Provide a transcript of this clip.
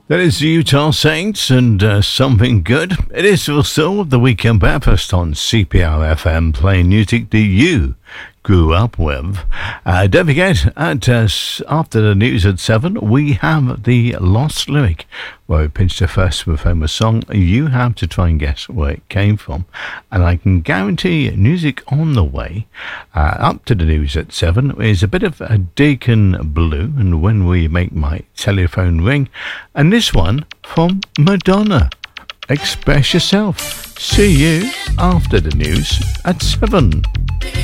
That is the Utah Saints and something good. It is still the Weekend Breakfast on CPR FM, playing music that you grew up with. Don't forget, after the news at 7, we have the Lost Lyric, where we pinched the first famous song. You have to try and guess where it came from. And I can guarantee music on the way. Up to the news at 7 is a bit of a Deacon Blue, and When Will You Make My Telephone Ring? And this one from Madonna, Express Yourself. See you after the news at 7.